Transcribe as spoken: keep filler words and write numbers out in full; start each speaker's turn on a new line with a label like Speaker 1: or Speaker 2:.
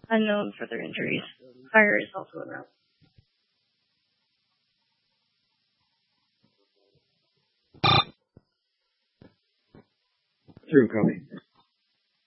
Speaker 1: Unknown further injuries. Fire is also en route.
Speaker 2: Through, copy.